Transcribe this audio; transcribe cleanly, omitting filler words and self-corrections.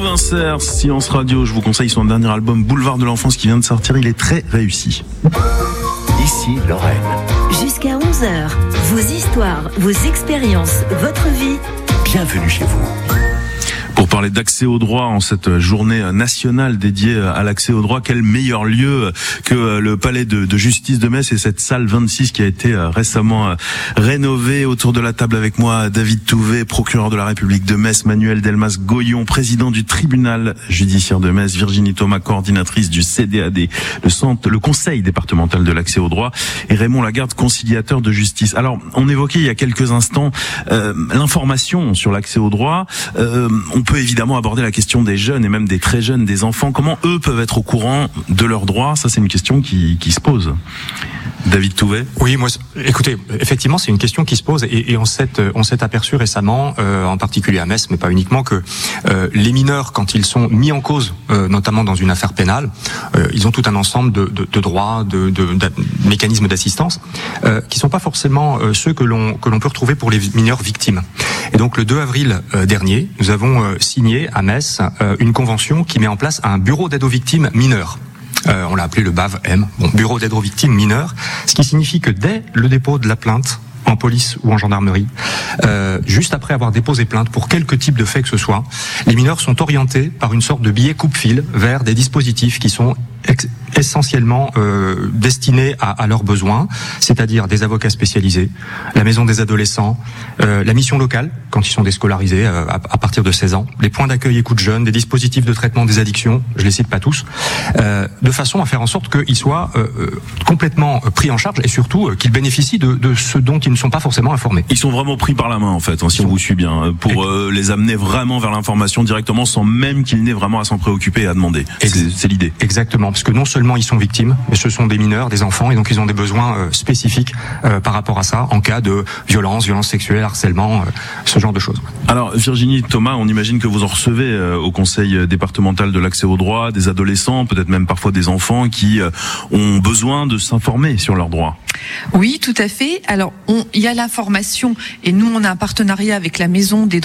Inser, Silence Radio, je vous conseille son dernier album Boulevard de l'Enfance qui vient de sortir, il est très réussi. Ici Lorraine. Jusqu'à 11h, vos histoires, vos expériences, votre vie. Bienvenue chez vous. Pour parler d'accès au droit en cette journée nationale dédiée à l'accès au droit, quel meilleur lieu que le palais de justice de Metz et cette salle 26 qui a été récemment rénovée. Autour de la table avec moi, David Touvet, procureur de la République de Metz, Manuel Delmas-Goyon, président du tribunal judiciaire de Metz, Virginie Thomas, coordinatrice du CDAD, le conseil départemental de l'accès au droit, et Raymond Lagarde, conciliateur de justice. Alors, on évoquait il y a quelques instants l'information sur l'accès au droit. On peut évidemment aborder la question des jeunes et même des très jeunes, des enfants. Comment eux peuvent être au courant de leurs droits? Ça, c'est une question qui se pose. David Touvet. Oui, moi, écoutez, effectivement, c'est une question qui se pose et on s'est aperçu récemment, en particulier à Metz, mais pas uniquement, que les mineurs, quand ils sont mis en cause, notamment dans une affaire pénale, ils ont tout un ensemble de droits, de mécanismes d'assistance, qui sont pas forcément ceux que l'on peut retrouver pour les mineurs victimes. Et donc, le 2 avril dernier, nous avons signé à Metz une convention qui met en place un bureau d'aide aux victimes mineures. On l'a appelé le BAV-M, Bureau d'aide aux victimes mineures, ce qui signifie que dès le dépôt de la plainte, en police ou en gendarmerie, juste après avoir déposé plainte pour quelque type de fait que ce soit, les mineurs sont orientés par une sorte de billet coupe-fil vers des dispositifs qui sont essentiellement destinés à leurs besoins, c'est-à-dire des avocats spécialisés, la maison des adolescents, la mission locale, quand ils sont déscolarisés à partir de 16 ans, les points d'accueil écoute jeunes, des dispositifs de traitement des addictions, je les cite pas tous, de façon à faire en sorte qu'ils soient complètement pris en charge et surtout qu'ils bénéficient de ce dont ils ne sont pas forcément informés. Ils sont vraiment pris par la main en fait, si on vous suit bien, pour les amener vraiment vers l'information directement sans même qu'ils n'aient vraiment à s'en préoccuper et à demander. C'est l'idée. Exactement, parce que non seulement ils sont victimes, mais ce sont des mineurs, des enfants, et donc ils ont des besoins spécifiques par rapport à ça, en cas de violence sexuelle, harcèlement, ce genre de choses. Alors Virginie Thomas, on imagine que vous en recevez au conseil départemental de l'accès au droit, des adolescents, peut-être même parfois des enfants qui ont besoin de s'informer sur leurs droits. Oui, tout à fait. Alors, il y a l'information, et nous, on a un partenariat avec la Maison des